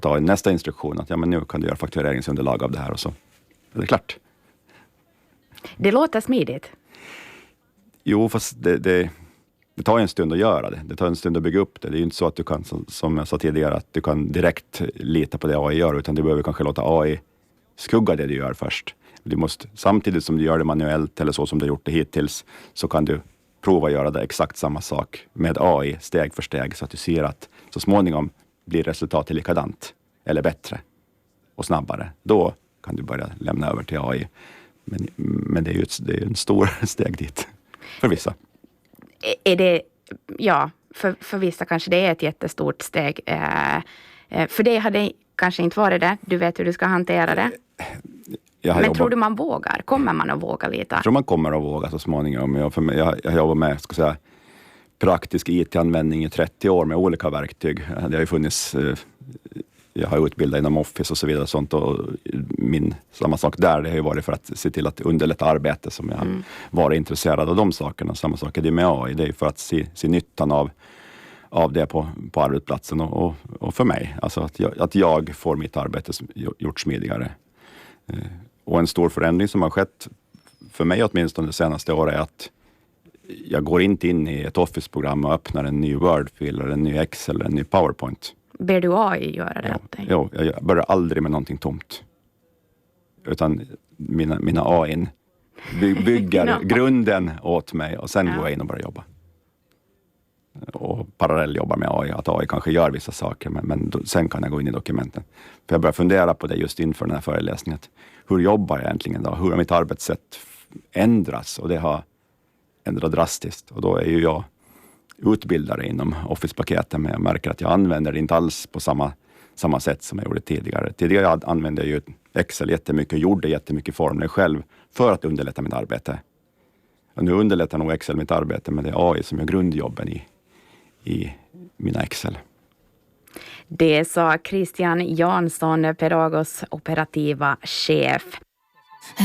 ta nästa instruktion att ja, men nu kan du göra faktureringsunderlag av det här och så är det klart. Det låter smidigt. Jo, fast det tar en stund att göra det. Det tar en stund att bygga upp det. Det är ju inte så att du kan, som jag sa tidigare, att du kan direkt lita på det AI gör, utan du behöver kanske låta AI skugga det du gör först. Du måste, samtidigt som du gör det manuellt eller så som du har gjort det hittills, så kan du prova att göra det exakt samma sak med AI steg för steg, så att du ser att så småningom blir resultatet likadant eller bättre och snabbare. Då kan du börja lämna över till AI. Men det är ju en stor steg dit för vissa. Är det, ja, för vissa kanske det är ett jättestort steg. För det hade kanske inte varit det. Du vet hur du ska hantera det. Men tror du man vågar? Kommer man att våga lite? Jag tror man kommer att våga så småningom. Jag jobbar med, ska säga, praktisk IT-användning i 30 år med olika verktyg. Det har ju funnits, jag har utbildat inom Office och så vidare och sånt, och samma sak där, det har ju varit för att se till att underlätta arbete, som jag har varit intresserad av de sakerna. Samma sak är det med AI, det är ju för att se nyttan av det på arbetsplatsen och för mig. Alltså att jag får mitt arbete gjort smidigare. Och en stor förändring som har skett för mig åtminstone det senaste året är att jag går inte in i ett Office-program och öppnar en ny Word-fil eller en ny Excel eller en ny PowerPoint. Ber du AI göra det? Jo, jag börjar aldrig med någonting tomt. Utan mina AI bygger grunden åt mig, och sen går jag in och börjar jobba. Och parallell jobbar med AI, att AI kanske gör vissa saker, men sen kan jag gå in i dokumenten. För jag börjar fundera på det just inför den här föreläsningen. Hur jobbar jag egentligen då? Hur har mitt arbetssätt ändrats? Och det har ändrat drastiskt. Och då är ju jag utbildare inom Office-paketen, men jag märker att jag använder det inte alls på samma sätt som jag gjorde tidigare. Tidigare använde jag ju Excel jättemycket och gjorde jättemycket formler själv för att underlätta mitt arbete. Och nu underlättar nog Excel mitt arbete, men det är AI som gör grundjobben i mina Excel. Det sa Christian Jansson, Peragos operativa chef.